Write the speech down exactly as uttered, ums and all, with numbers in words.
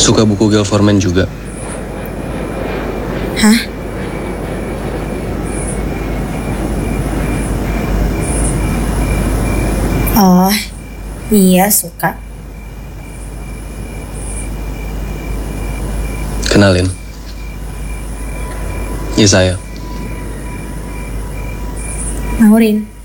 Suka buku Gail Forman juga? Hah? Oh, iya suka. Kenalin. Yesaya. Maurin.